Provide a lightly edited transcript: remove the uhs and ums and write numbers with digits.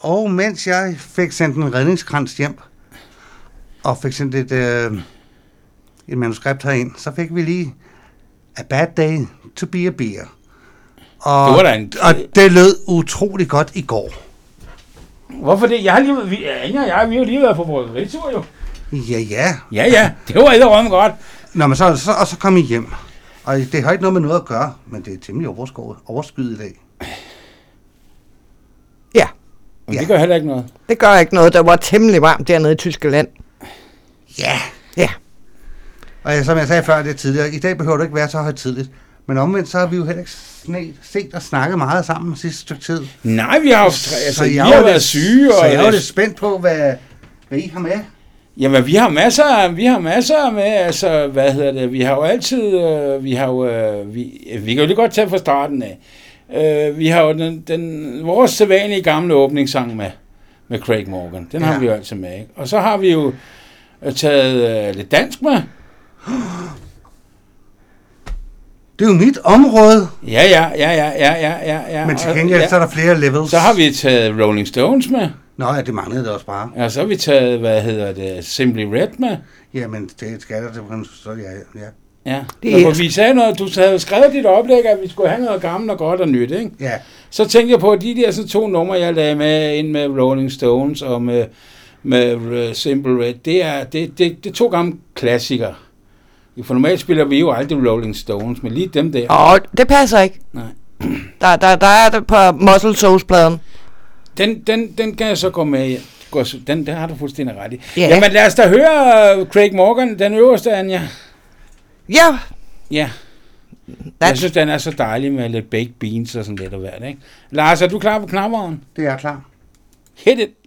Og mens jeg fik sendt en redningskrans hjem, og fik sendt et manuskript herind, så fik vi lige A Bad Day to Be a Beer. Og det lød utrolig godt i går. Hvorfor det? Anja og jeg, vi har jo lige været på bryggeritur jo. Ja. Ja, det var edderrømme godt. Nå, men så kom I hjem. Og det har ikke noget med noget at gøre, men det er temmelig overskyet i dag. Ja. Men det gør heller ikke noget. Det gør ikke noget. Der var temmelig varmt dernede i Tyskland. Ja. Ja. Og som jeg sagde før det tidligere, i dag behøver det ikke være så højtidligt. Men omvendt, så har vi jo heller ikke set og snakket meget sammen sidste stykke tid. Nej, vi har jo været syge. Så jeg er jo lidt spændt på, hvad I har med. Jamen, vi har masser med, altså, vi har jo altid, vi kan jo lige godt tage fra starten af. Vi har jo vores sædvanlige gamle åbningssang med Craig Morgan. Den har vi jo altid med, ikke? Og så har vi jo taget lidt dansk med. Det er jo mit område. Ja. Men til gengæld, så er der flere levels. Så har vi taget Rolling Stones med. Nå ja, det manglede det også bare. Ja, så har vi taget, Simply Red med. Jamen, det skal der til, så ja. Ja, vi sagde noget, du havde skrevet dit oplæg, at vi skulle have noget gammelt og godt og nyt, ikke? Ja. Så tænkte jeg på, at de der sådan 2 numre, jeg lagde med, ind med Rolling Stones og med Simple Red, det er 2 gamle klassikere. For normalt spiller vi jo aldrig Rolling Stones, men lige dem der. Det passer ikke. Nej. Der er det på Muscle Shoals-pladen. Den kan jeg så gå med. Den har du fuldstændig ret i. Yeah. Jamen lad os da høre Craig Morgan, den øverste, Anja. Ja. Ja. Jeg synes, den er så dejlig med lidt baked beans og sådan lidt og hvert, ikke? Lars, er du klar på knapperen? Det er klar. Hit it!